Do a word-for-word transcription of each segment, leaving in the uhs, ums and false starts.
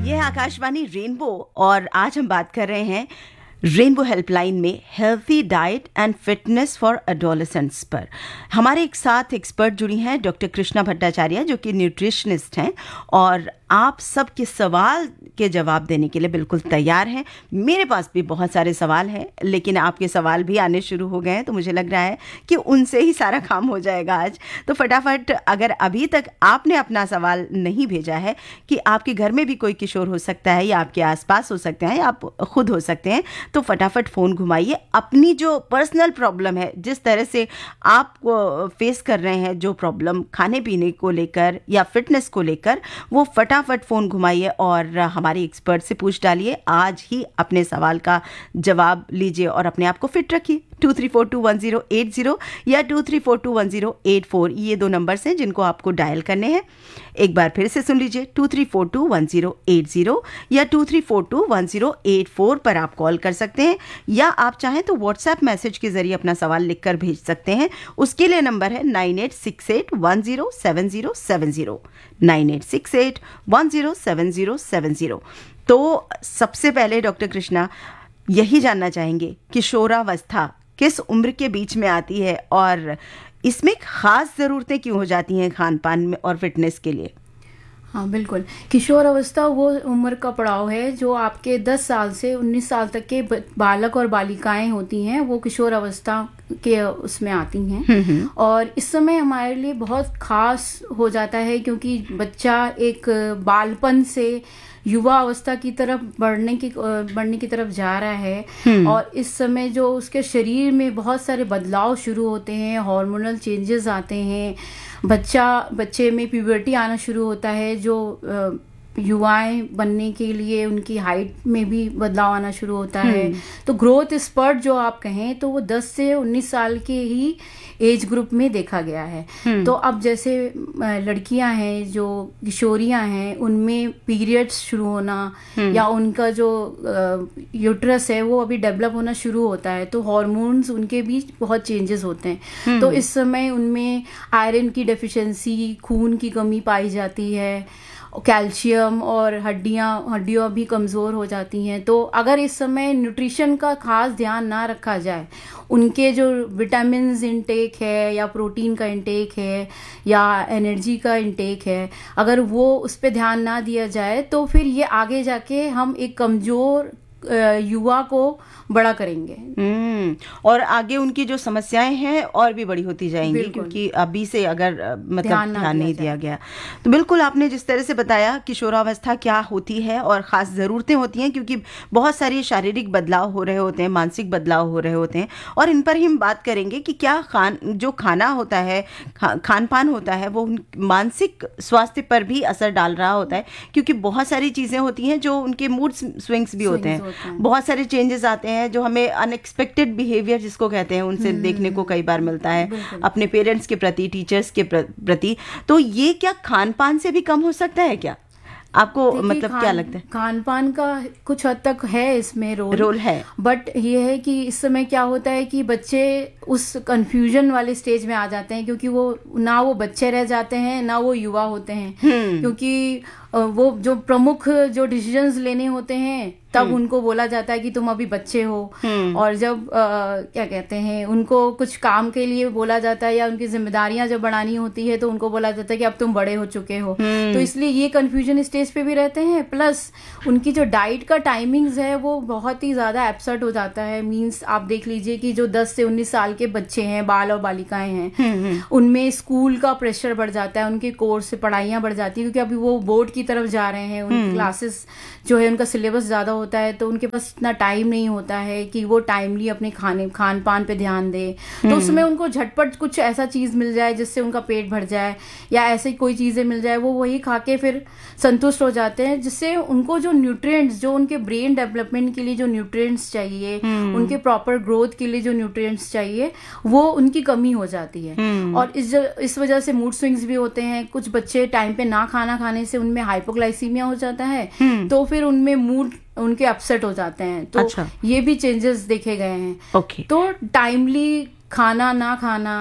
ये है आकाशवाणी रेनबो और आज हम बात कर रहे हैं रेनबो हेल्पलाइन में healthy diet and fitness for adolescents पर। हमारे एक साथ एक्सपर्ट जुड़ी हैं डॉक्टर कृष्णा भट्टाचार्य जो कि न्यूट्रिशनिस्ट हैं और आप सबके सवाल के जवाब देने के लिए बिल्कुल तैयार हैं। मेरे पास भी बहुत सारे सवाल हैं लेकिन आपके सवाल भी आने शुरू हो गए हैं तो मुझे लग रहा है कि उनसे ही सारा काम हो जाएगा आज। तो फटाफट अगर अभी तक आपने अपना सवाल नहीं भेजा है कि आपके घर में भी कोई किशोर हो सकता है या आपके आसपास हो सकते हैं या आप खुद हो सकते हैं, तो फटाफट फ़ोन घुमाइए। अपनी जो पर्सनल प्रॉब्लम है, जिस तरह से आप फेस कर रहे हैं जो प्रॉब्लम खाने पीने को लेकर या फिटनेस को लेकर, वो फटाफट फ़ोन घुमाइए और हमारे एक्सपर्ट से पूछ डालिए। आज ही अपने सवाल का जवाब लीजिए और अपने आप को फिट रखिए। To three four to one zero eight zero या to three four to one zero eight four, ये दो नंबर्स हैं जिनको आपको डायल करने हैं। एक बार फिर से सुन लीजिए, to three four to one zero eight zero या to three four to one zero eight four पर आप कॉल कर सकते हैं या आप चाहें तो व्हाट्सएप मैसेज के जरिए अपना सवाल लिखकर भेज सकते हैं। उसके लिए नंबर है nine eight six eight one zero seven zero seven zero, nine eight six eight one zero seven zero seven zero. तो सबसे पहले डॉक्टर कृष्णा यही जानना चाहेंगे, किशोरावस्था किस उम्र के बीच में आती है और इसमें खास ज़रूरतें क्यों हो जाती हैं खान पान में और फिटनेस के लिए? हाँ बिल्कुल, किशोर अवस्था वो उम्र का पड़ाव है जो आपके दस साल से उन्नीस साल तक के बालक और बालिकाएं होती हैं, वो किशोर अवस्था के उसमें आती हैं। और इस समय हमारे लिए बहुत खास हो जाता है क्योंकि बच्चा एक बालपन से युवा अवस्था की तरफ बढ़ने की बढ़ने की तरफ जा रहा है और इस समय जो उसके शरीर में बहुत सारे बदलाव शुरू होते हैं, हार्मोनल चेंजेस आते हैं, बच्चा बच्चे में प्यूबर्टी आना शुरू होता है, जो युवाएं बनने के लिए उनकी हाइट में भी बदलाव आना शुरू होता है। तो ग्रोथ स्पर्ट जो आप कहें तो वो दस से उन्नीस साल के ही एज ग्रुप में देखा गया है। तो अब जैसे लड़कियां हैं जो किशोरियां हैं, उनमें पीरियड्स शुरू होना या उनका जो यूट्रस है वो अभी डेवलप होना शुरू होता है, तो हार्मोन्स उनके बीच बहुत चेंजेस होते हैं। तो इस समय उनमें आयरन की डेफिशिएंसी, खून की कमी पाई जाती है, कैल्शियम और हड्डियां हड्डियां भी कमज़ोर हो जाती हैं। तो अगर इस समय न्यूट्रिशन का खास ध्यान ना रखा जाए, उनके जो विटामिन्स इंटेक है या प्रोटीन का इंटेक है या एनर्जी का इंटेक है, अगर वो उस पर ध्यान ना दिया जाए तो फिर ये आगे जाके हम एक कमज़ोर युवा को बड़ा करेंगे। हम्म और आगे उनकी जो समस्याएं हैं और भी बड़ी होती जाएंगी क्योंकि अभी से अगर मतलब ध्यान, ध्यान नहीं दिया गया। तो बिल्कुल आपने जिस तरह से बताया किशोरावस्था क्या होती है और ख़ास ज़रूरतें होती हैं क्योंकि बहुत सारी शारीरिक बदलाव हो रहे होते हैं, मानसिक बदलाव हो रहे होते हैं और इन पर ही हम बात करेंगे कि क्या खान जो खाना होता है, खा, खान पान होता है, वो मानसिक स्वास्थ्य पर भी असर डाल रहा होता है क्योंकि बहुत सारी चीज़ें होती हैं जो उनके मूड स्विंग्स भी होते हैं, बहुत सारे चेंजेस आते हैं जो हमें अनएक्सपेक्टेड बिहेवियर जिसको कहते हैं उनसे देखने को कई बार मिलता है अपने पेरेंट्स के प्रति, टीचर्स के प्रति। तो ये क्या खान पान से भी कम हो सकता है क्या? आपको मतलब क्या लगता है? खान पान का कुछ हद तक है इसमें रोल रोल है, बट ये है कि इस समय क्या होता है कि बच्चे उस कंफ्यूजन वाले स्टेज में आ जाते हैं क्योंकि वो ना वो बच्चे रह जाते हैं ना वो युवा होते हैं, क्योंकि वो जो प्रमुख जो डिसीजंस लेने होते हैं तब उनको बोला जाता है कि तुम अभी बच्चे हो, और जब आ, क्या कहते हैं उनको कुछ काम के लिए बोला जाता है या उनकी जिम्मेदारियां जब बढ़ानी होती है तो उनको बोला जाता है कि अब तुम बड़े हो चुके हो। तो इसलिए ये कंफ्यूजन स्टेज पे भी रहते हैं, प्लस उनकी जो डाइट का टाइमिंग्स है वो बहुत ही ज्यादा एब्सर्ट हो जाता है। मींस आप देख लीजिए कि जो दस से उन्नीस साल के बच्चे हैं, बाल और बालिकाएं हैं, उनमें स्कूल का प्रेशर बढ़ जाता है, उनके कोर्स से पढ़ाइयां बढ़ जाती है क्योंकि अभी वो बोर्ड की तरफ जा रहे हैं, उनकी क्लासेस जो है उनका सिलेबस ज्यादा होता है तो उनके पास इतना टाइम नहीं होता है कि वो टाइमली अपने खाने खान पान पे ध्यान दे। तो उसमें उनको झटपट कुछ ऐसा चीज मिल जाए जिससे उनका पेट भर जाए या ऐसे कोई चीजें मिल जाए, वो वही खा के फिर संतुष्ट हो जाते हैं, जिससे उनको जो न्यूट्रिएंट्स, जो उनके ब्रेन डेवलपमेंट के लिए जो न्यूट्रिएंट्स चाहिए, उनके प्रॉपर ग्रोथ के लिए जो न्यूट्रिएंट्स चाहिए, वो उनकी कमी हो जाती है। और इस इस वजह से मूड स्विंग्स भी होते हैं। कुछ बच्चे टाइम पे ना खाना खाने से उनमें हाइपोग्लाइसीमिया हो जाता है, तो फिर उनमें मूड उनके अपसेट हो जाते हैं। तो अच्छा। ये भी चेंजेस देखे गए हैं। okay. तो टाइमली खाना ना खाना,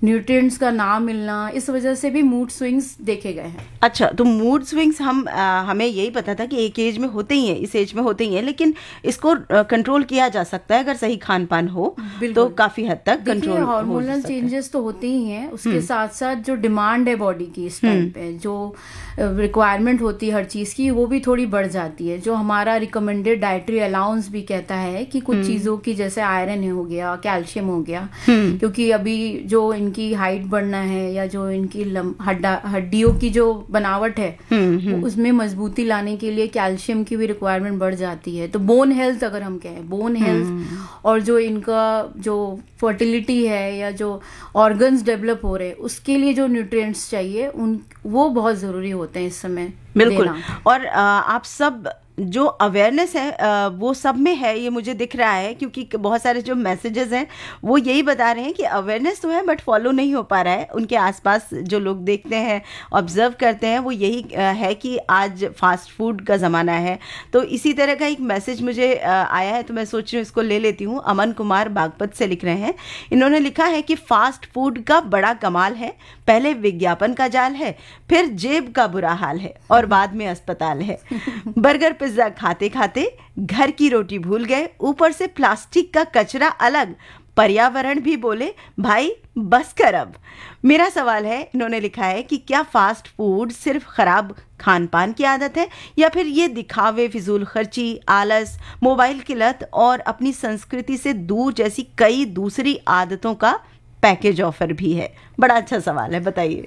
न्यूट्रिएंट्स का ना मिलना, इस वजह से भी मूड स्विंग्स देखे गए हैं। अच्छा, तो मूड स्विंग्स हम आ, हमें यही पता था कि एक एज में होते ही हैं, इस एज में होते ही हैं, लेकिन इसको कंट्रोल किया जा सकता है अगर सही खान पान हो तो काफी हद तक कंट्रोल हो। हार्मोनल चेंजेस तो होते ही हैं, उसके साथ साथ जो डिमांड है बॉडी की इस टाइम पे, जो रिक्वायरमेंट होती है हर चीज की, वो भी थोड़ी बढ़ जाती है। जो हमारा रिकमेंडेड डाइटरी अलाउंस भी कहता है कि कुछ चीजों की जैसे आयरन हो गया, कैल्शियम हो गया, क्योंकि अभी जो इनकी हाइट बढ़ना है या जो इनकी हड्डियों की जो बनावट है उसमें मजबूती लाने के लिए कैल्शियम की भी रिक्वायरमेंट बढ़ जाती है। तो बोन हेल्थ अगर हम कहें, बोन हेल्थ और जो इनका जो फर्टिलिटी है या जो ऑर्गन्स डेवलप हो रहे हैं उसके लिए जो न्यूट्रिएंट्स चाहिए उन वो बहुत जरूरी होते हैं इस समय। बिल्कुल। और आ, आप सब जो अवेयरनेस है वो सब में है, ये मुझे दिख रहा है, क्योंकि बहुत सारे जो मैसेजेस हैं वो यही बता रहे हैं कि अवेयरनेस तो है बट फॉलो नहीं हो पा रहा है। उनके आसपास जो लोग देखते हैं, ऑब्जर्व करते हैं, वो यही है कि आज फास्ट फूड का ज़माना है। तो इसी तरह का एक मैसेज मुझे आया है, तो मैं सोच रही हूँ इसको ले लेती हूँ। अमन कुमार बागपत से लिख रहे हैं। इन्होंने लिखा है कि फास्ट फूड का बड़ा कमाल है, पहले विज्ञापन का जाल है, फिर जेब का बुरा हाल है और बाद में अस्पताल है। बर्गर पिज्जा खाते खाते घर की रोटी भूल गए, ऊपर से प्लास्टिक का कचरा अलग, पर्यावरण भी बोले भाई बस कर अब। मेरा सवाल है, इन्होंने लिखा है कि क्या फास्ट फूड सिर्फ खराब खान पान की आदत है या फिर ये दिखावे, फिजूल खर्ची, आलस, मोबाइल की लत और अपनी संस्कृति से दूर जैसी कई दूसरी आदतों का पैकेज ऑफर भी है? बड़ा अच्छा सवाल है, बताइए।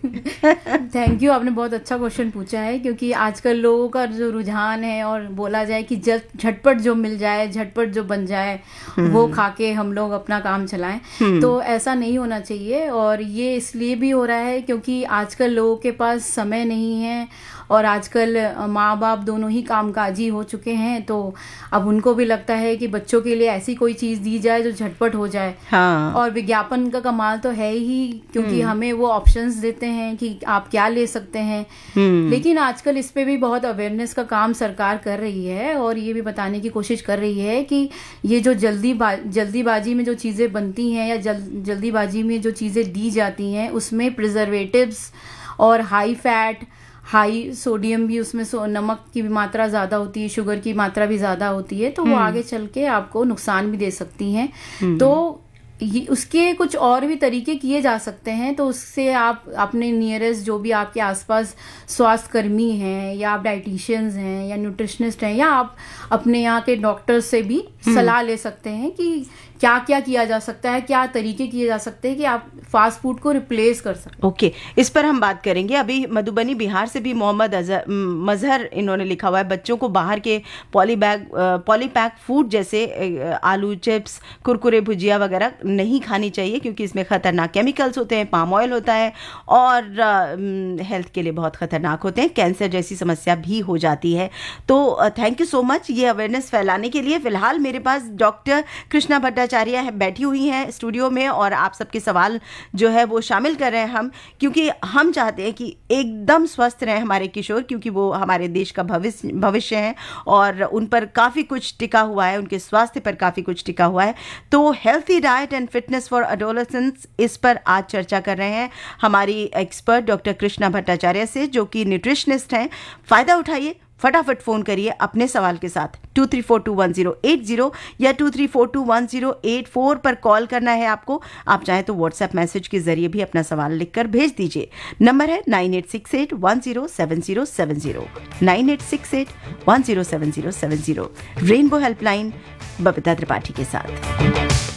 थैंक यू, आपने बहुत अच्छा क्वेश्चन पूछा है, क्योंकि आजकल लोगों का जो रुझान है और बोला जाए कि झटपट जो मिल जाए, झटपट जो बन जाए वो खा के हम लोग अपना काम चलाएं, तो ऐसा नहीं होना चाहिए। और ये इसलिए भी हो रहा है क्योंकि आजकल लोगों के पास समय नहीं है और आजकल माँ बाप दोनों ही कामकाजी हो चुके हैं, तो अब उनको भी लगता है कि बच्चों के लिए ऐसी कोई चीज दी जाए जो झटपट हो जाए। हाँ। और विज्ञापन का कमाल तो है ही, क्योंकि हमें वो ऑप्शंस देते हैं कि आप क्या ले सकते हैं। लेकिन आजकल इस पे भी बहुत अवेयरनेस का काम सरकार कर रही है और ये भी बताने की कोशिश कर रही है कि ये जो जल्दी बा, जल्दीबाजी में जो चीजें बनती हैं या जल, जल्दीबाजी में जो चीजें दी जाती हैं उसमें प्रिजर्वेटिव्स और हाई फैट, हाई सोडियम भी, उसमें सो, नमक की भी मात्रा ज़्यादा होती है, शुगर की मात्रा भी ज़्यादा होती है, तो वो आगे चल के आपको नुकसान भी दे सकती हैं। तो ये उसके कुछ और भी तरीके किए जा सकते हैं। तो उससे आप अपने नियरेस्ट जो भी आपके आसपास स्वास्थ्य कर्मी हैं या आप डाइटिशियंस हैं या न्यूट्रिशनिस्ट हैं या आप अपने यहाँ के डॉक्टर से भी सलाह ले सकते हैं कि क्या क्या किया जा सकता है, क्या तरीके किए जा सकते हैं कि आप फास्ट फूड को रिप्लेस कर सकते। ओके okay, इस पर हम बात करेंगे। अभी मधुबनी बिहार से भी मोहम्मद मजहर इन्होंने लिखा हुआ है, बच्चों को बाहर के poly bag poly pack food जैसे आलू चिप्स, कुरकुरे, भुजिया वगैरह नहीं खानी चाहिए क्योंकि इसमें खतरनाक केमिकल्स होते हैं, पाम ऑयल होता है और हेल्थ के लिए बहुत खतरनाक होते हैं, कैंसर जैसी समस्या भी हो जाती है। तो थैंक यू सो मच ये अवेयरनेस फैलाने के लिए। फिलहाल मेरे पास डॉक्टर कृष्णा भट्टाचार्य है, बैठी हुई हैं स्टूडियो में और आप सबके सवाल जो है वो शामिल कर रहे हैं हम, क्योंकि हम चाहते हैं कि एकदम स्वस्थ रहें हमारे किशोर, क्योंकि वो हमारे देश का भविष्य भविष्य है और उन पर काफ़ी कुछ टिका हुआ है, उनके स्वास्थ्य पर काफ़ी कुछ टिका हुआ है। तो healthy diet and fitness for adolescents, इस पर आज चर्चा कर रहे हैं हमारी एक्सपर्ट डॉक्टर कृष्णा भट्टाचार्य से, जो कि न्यूट्रिशनिस्ट हैं। फ़ायदा उठाइए, फटाफट फोन करिए अपने सवाल के साथ to three four to one zero eight zero या to three four to one zero eight four पर कॉल करना है आपको। आप चाहें तो व्हाट्सएप मैसेज के जरिए भी अपना सवाल लिखकर भेज दीजिए। नंबर है nine eight six eight one zero seven zero seven zero, nine eight six eight one zero seven zero seven zero. Rainbow helpline Babita Tripathi के साथ।